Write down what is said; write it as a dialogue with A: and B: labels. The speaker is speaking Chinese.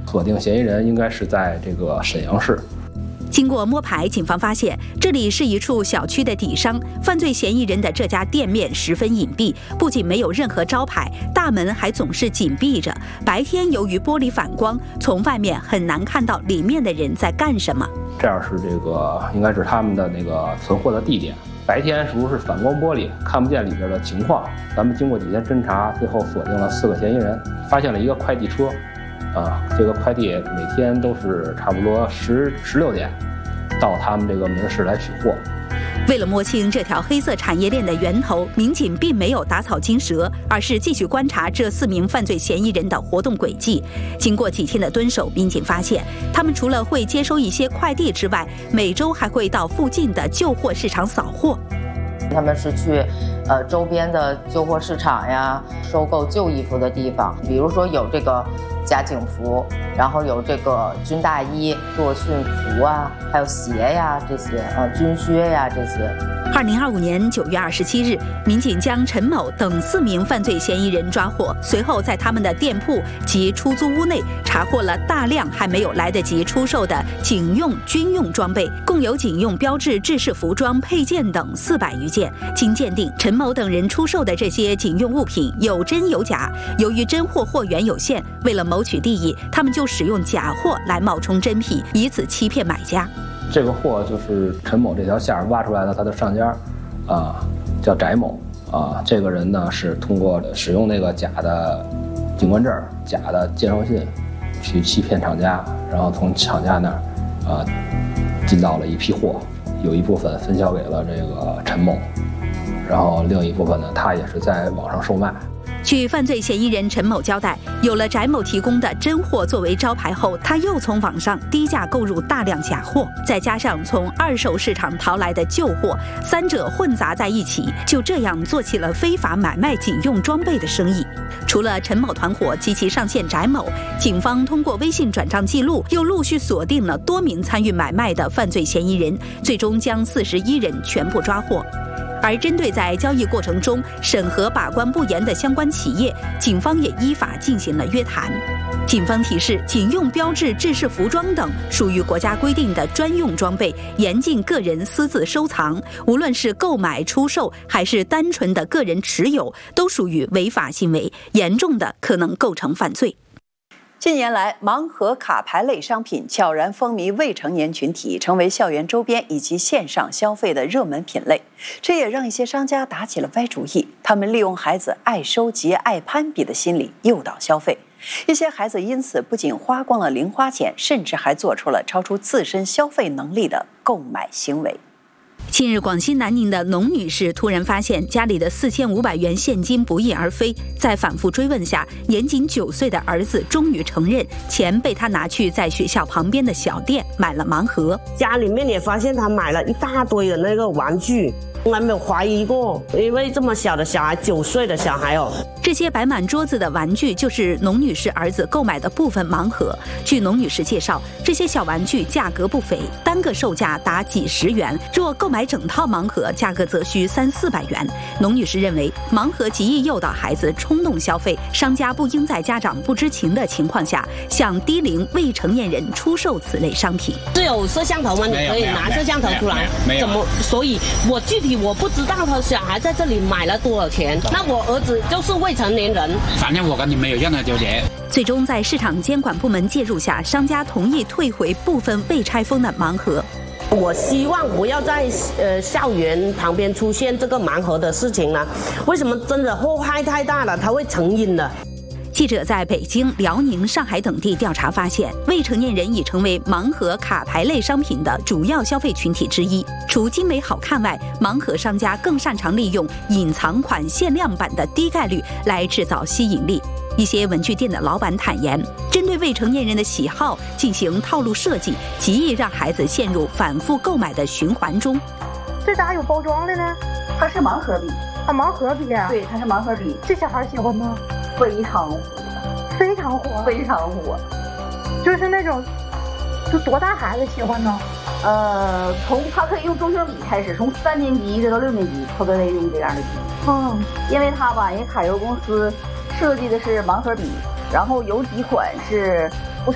A: 锁定嫌疑人应该是在这个沈阳市。
B: 经过摸排，警方发现这里是一处小区的底商，犯罪嫌疑人的这家店面十分隐蔽，不仅没有任何招牌，大门还总是紧闭着。白天由于玻璃反光，从外面很难看到里面的人在干什么。
A: 这样是这个应该是他们的那个存货的地点。白天是不是反光玻璃看不见里边的情况？咱们经过几天侦查，最后锁定了4个嫌疑人，发现了一个快递车。这个快递每天都是差不多16点到他们这个门市来取货。
B: 为了摸清这条黑色产业链的源头，民警并没有打草惊蛇，而是继续观察这4名犯罪嫌疑人的活动轨迹。经过几天的蹲守，民警发现他们除了会接收一些快递之外，每周还会到附近的旧货市场扫货。
C: 他们是去周边的旧货市场呀，收购旧衣服的地方，比如说有这个假警服，然后有这个军大衣、作训服啊，还有鞋呀这些军靴呀这些。
B: 2025年9月27日，民警将陈某等4名犯罪嫌疑人抓获，随后在他们的店铺及出租屋内查获了大量还没有来得及出售的警用、军用装备，共有警用标志制式服装、配件等400余件。经鉴定，陈某等人出售的这些警用物品有真有假，由于真货货源有限，为了谋取利益，他们就使用假货来冒充真品，以此欺骗买家。
A: 这个货就是陈某这条线挖出来的，他的上家，叫翟某，这个人呢是通过使用那个假的警官证、假的介绍信，去欺骗厂家，然后从厂家那儿，进到了一批货，有一部分分销给了这个陈某，然后另一部分呢，他也是在网上售卖。
B: 据犯罪嫌疑人陈某交代，有了翟某提供的真货作为招牌后，他又从网上低价购入大量假货，再加上从二手市场淘来的旧货，三者混杂在一起，就这样做起了非法买卖警用装备的生意。除了陈某团伙及其上线翟某，警方通过微信转账记录，又陆续锁定了多名参与买卖的犯罪嫌疑人，最终将41人全部抓获。而针对在交易过程中审核把关不严的相关企业，警方也依法进行了约谈。警方提示，警用标志制式服装等属于国家规定的专用装备，严禁个人私自收藏，无论是购买、出售还是单纯的个人持有，都属于违法行为，严重的可能构成犯罪。
D: 近年来，盲盒卡牌类商品悄然风靡未成年群体，成为校园周边以及线上消费的热门品类。这也让一些商家打起了歪主意，他们利用孩子爱收集、爱攀比的心理诱导消费。一些孩子因此不仅花光了零花钱，甚至还做出了超出自身消费能力的购买行为。
B: 近日，广西南宁的农女士突然发现家里的4500元现金不翼而飞，在反复追问下，年仅9岁的儿子终于承认，钱被他拿去在学校旁边的小店买了盲盒。
E: 家里面也发现他买了一大堆的那个玩具，从来没有怀疑过，因为这么小的小孩，9岁的小孩哦。
B: 这些摆满桌子的玩具就是农女士儿子购买的部分盲盒。据农女士介绍，这些小玩具价格不菲，单个售价达几十元，若购买整套盲盒，价格则需300-400元。农女士认为，盲盒极易诱导孩子冲动消费，商家不应在家长不知情的情况下，向低龄未成年人出售此类商品。
E: 是有摄像头吗？你可以拿摄像头出来。怎么？所以我具体我不知道他小孩在这里买了多少钱。那我儿子就是未成年人，
F: 反正我跟你没有任何纠结。
B: 最终在市场监管部门介入下，商家同意退回部分未拆封的盲盒。
E: 我希望不要在校园旁边出现这个盲盒的事情了。为什么？真的祸害太大了，它会成瘾的。
B: 记者在北京、辽宁、上海等地调查发现，未成年人已成为盲盒卡牌类商品的主要消费群体之一。除精美好看外，盲盒商家更擅长利用隐藏款、限量版的低概率来制造吸引力。一些文具店的老板坦言，针对未成年人的喜好进行套路设计，极易让孩子陷入反复购买的循环中。
G: 这咋有包装的呢？
H: 它是盲盒笔
G: 啊，盲盒笔啊？
H: 对，它是盲盒笔。
G: 这小孩喜欢吗？
H: 非常火，
G: 非常火，
H: 非常火。
G: 就是那种，就多大孩子喜欢呢？
H: 从他可以用中性笔开始，从3年级一直到6年级，他都得用这样的笔。因为他吧，人家揩油公司设计的是盲盒笔，然后有几款是